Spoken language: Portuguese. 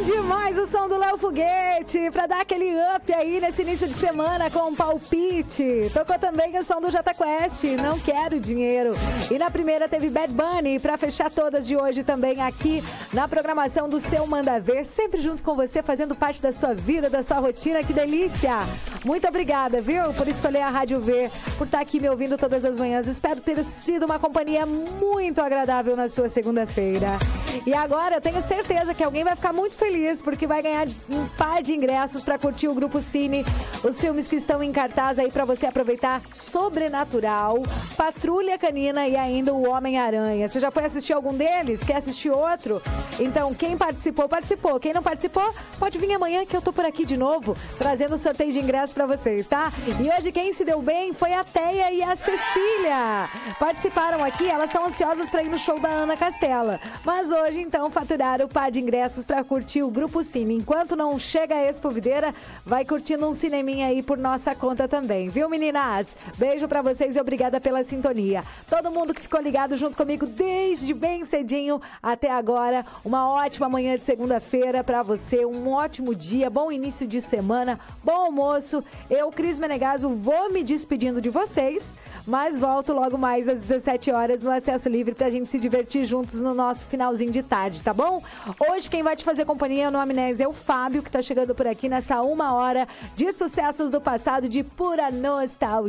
Demais o som do Léo Foguete, pra dar aquele up aí nesse início de semana com um palpite. Tocou também o som do Jota Quest, Não Quero Dinheiro. E na primeira teve Bad Bunny, pra fechar todas de hoje também aqui na programação do Seu Manda Ver, sempre junto com você, fazendo parte da sua vida, da sua rotina, que delícia. Muito obrigada, viu, por escolher a Rádio V, por estar aqui me ouvindo todas as manhãs. Espero ter sido uma companhia muito agradável na sua segunda-feira. E agora eu tenho certeza que alguém vai ficar muito feliz, porque vai ganhar um par de ingressos para curtir o Grupo Cine, os filmes que estão em cartaz aí para você aproveitar: Sobrenatural, Patrulha Canina e ainda o Homem-Aranha. Você já foi assistir algum deles? Quer assistir outro? Então, quem participou, participou. Quem não participou, pode vir amanhã que eu tô por aqui de novo, trazendo o sorteio de ingressos para vocês, tá? E hoje quem se deu bem foi a Teia e a Cecília. Participaram aqui, elas estão ansiosas para ir no show da Ana Castela. Mas hoje, então, faturaram o par de ingressos para curtir o Grupo Cine. Enquanto não chega a Expo Videira, vai curtindo um cineminha aí por nossa conta também, viu, meninas? Beijo pra vocês e obrigada pela sintonia. Todo mundo que ficou ligado junto comigo desde bem cedinho até agora, uma ótima manhã de segunda-feira pra você, um ótimo dia, bom início de semana, bom almoço. Eu, Cris Menegaso, vou me despedindo de vocês, mas volto logo mais às 17 horas no Acesso Livre pra gente se divertir juntos no nosso finalzinho de tarde, tá bom? Hoje quem vai te fazer companhia no Amnésia é o Fábio, que tá chegando por aqui nessa 1 hora de sucessos do passado, de pura nostalgia.